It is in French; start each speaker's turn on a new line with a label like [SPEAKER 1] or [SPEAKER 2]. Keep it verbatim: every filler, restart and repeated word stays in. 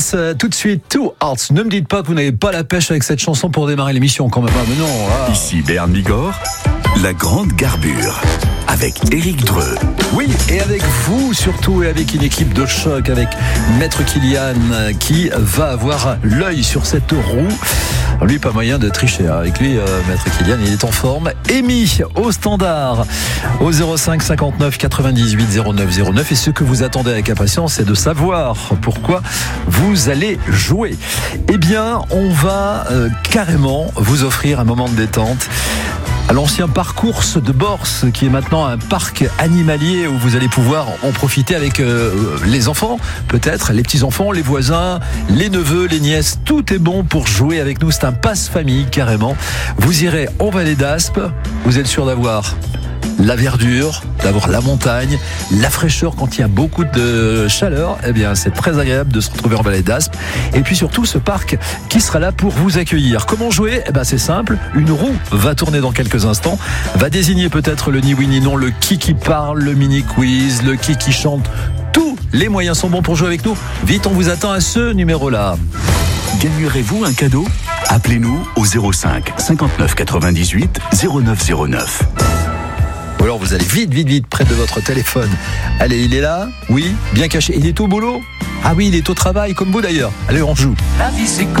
[SPEAKER 1] Jonas, euh, tout de suite, Two Hearts. Ne me dites pas que vous n'avez pas la pêche avec cette chanson pour démarrer l'émission quand même. Ah, mais non. Ah.
[SPEAKER 2] Ici Béarn Bigorre, la grande garbure, avec Éric Dreux.
[SPEAKER 1] Oui, et avec vous surtout, et avec une équipe de choc, avec Maître Kylian euh, qui va avoir l'œil sur cette roue. Lui, pas moyen de tricher. Avec lui, euh, Maître Kylian, il est en forme. Amy, au standard, au zéro cinq cinquante-neuf quatre-vingt-dix-huit zéro neuf zéro neuf. Et ce que vous attendez avec impatience, c'est de savoir pourquoi vous allez jouer. Eh bien, on va euh, carrément vous offrir un moment de détente à l'ancien parcours de Borse, qui est maintenant un parc animalier où vous allez pouvoir en profiter avec euh, les enfants, peut-être, les petits-enfants, les voisins, les neveux, les nièces. Tout est bon pour jouer avec nous. C'est un passe-famille, carrément. Vous irez en Vallée d'Aspe. Vous êtes sûr d'avoir la verdure, d'avoir la montagne, la fraîcheur quand il y a beaucoup de chaleur. Eh bien, c'est très agréable de se retrouver en Vallée d'Aspe. Et puis surtout, ce parc qui sera là pour vous accueillir. Comment jouer ? Eh bien, c'est simple. Une roue va tourner dans quelques instants, va désigner peut-être le ni oui ni non, le qui qui parle, le mini quiz, le qui qui chante. Tous les moyens sont bons pour jouer avec nous. Vite, on vous attend à ce numéro-là.
[SPEAKER 2] Gagnerez-vous un cadeau ? Appelez-nous au zéro cinq cinquante-neuf quatre-vingt-dix-huit zéro neuf zéro neuf.
[SPEAKER 1] Ou alors vous allez vite, vite, vite près de votre téléphone. Allez, il est là ? Oui, bien caché. Il est au boulot ? Ah oui, il est au travail, comme vous d'ailleurs. Allez, on joue.
[SPEAKER 3] La vie, c'est